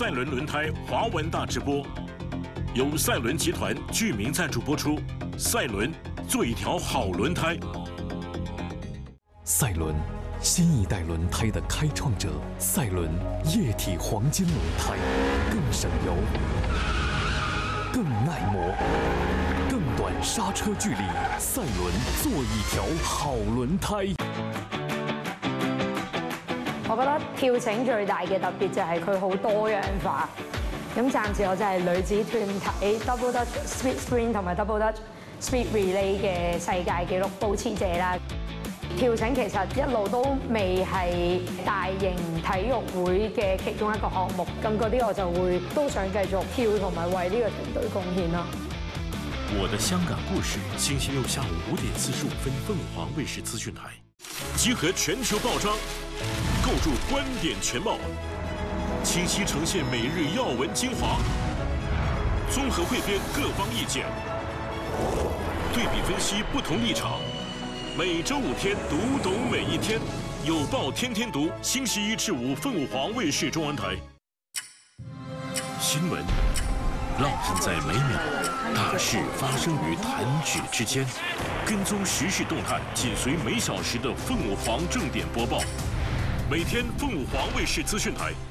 赛伦轮胎华文大直播，由赛伦集团具名赞助播出。赛伦，做一条好轮胎。 赛伦，新一代轮胎的开创者。赛伦液体黄金轮胎，更省油，更耐磨，更短刹车距离。赛伦，做一條好輪胎。 我覺得跳繩最大嘅特別就係佢好多樣化。咁暫時我就係女子團體 Double Dutch Speed Sprint 同埋 Double Dutch Speed Relay 嘅世界紀錄保持者啦。跳繩其實一路都未係大型體育會嘅其中一個項目，咁嗰啲我就會都想繼續跳同埋為呢個團隊貢獻啦。 我的香港故事，星期六下午5點45分，鳳凰衛視資訊台，集合全球報章，構築觀點全貌，清晰呈現每日要聞精華，綜合彙編各方意見，對比分析不同立場。每周5天，讀懂每一天，有報天天讀。星期1至5，鳳凰衛視中文台。新聞浪漫在每秒，大事發生於彈指之間。跟蹤時事動態，緊隨每小時的鳳凰正點播報。每天鳳凰衛視資訊台。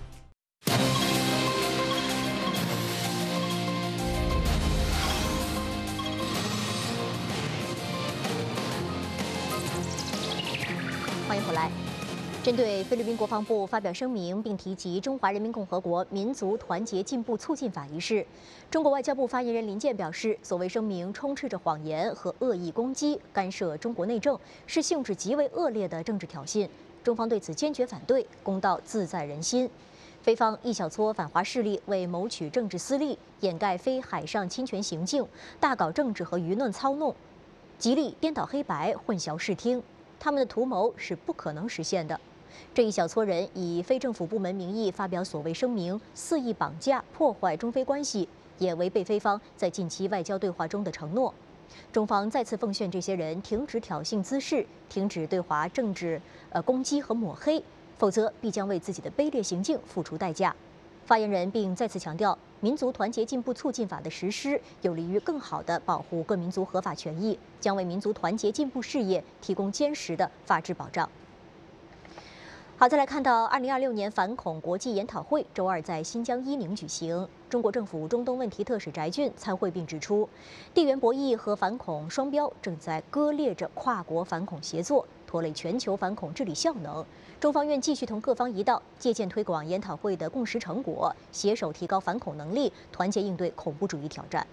欢迎回来。针对菲律宾国防部发表声明，并提及中华人民共和国民族团结进步促进法一事，中国外交部发言人林健表示，所谓声明充斥着谎言和恶意攻击，干涉中国内政，是性质极为恶劣的政治挑衅。中方对此坚决反对，公道自在人心。菲方一小撮反华势力为谋取政治私利，掩盖非海上侵权行径，大搞政治和舆论操弄，极力颠倒黑白，混淆视听。他们的图谋是不可能实现的。这一小撮人以非政府部门名义发表所谓声明，肆意绑架、破坏中菲关系，也违背菲方在近期外交对话中的承诺。中方再次奉劝这些人停止挑衅滋事，停止对华政治攻击和抹黑，否则必将为自己的卑劣行径付出代价。发言人并再次强调，民族团结进步促进法的实施有利于更好地保护各民族合法权益，将为民族团结进步事业提供坚实的法治保障。好，再来看到2026年反恐国际研讨会周二在新疆伊宁举行。中国政府中东问题特使翟俊参会并指出，地缘博弈和反恐双标正在割裂着跨国反恐协作，拖累全球反恐治理效能。中方愿继续同各方一道，借鉴推广研讨会的共识成果，携手提高反恐能力，团结应对恐怖主义挑战。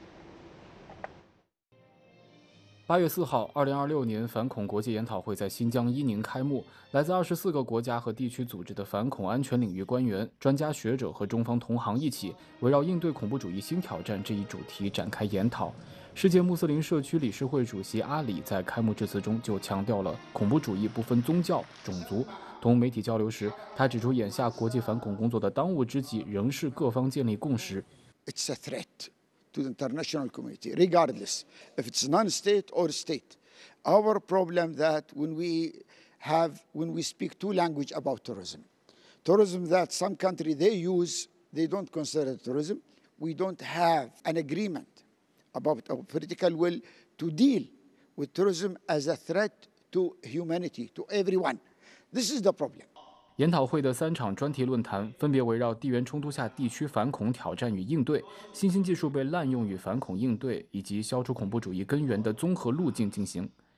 8月4号，2026年反恐国际研讨会在新疆伊宁开幕。来自24个国家和地区组织的反恐安全领域官员、专家学者和中方同行一起，围绕应对恐怖主义新挑战这一主题展开研讨。世界穆斯林社区理事会主席阿里在开幕致辞中就强调了恐怖主义不分宗教、种族。同媒体交流时，他指出，眼下国际反恐工作的当务之急仍是各方建立共识。 It's a threat to the international community, regardless if it's non-state or state. Our problem that when we speak two language about terrorism that some country they don't consider terrorism. We don't have an agreement about a political will to deal with terrorism as a threat to humanity, to everyone. This is the problem. 研讨会的3场专题论坛分别围绕地缘冲突下地区反恐挑战与应对、新兴技术被滥用与反恐应对，以及消除恐怖主义根源的综合路径进行。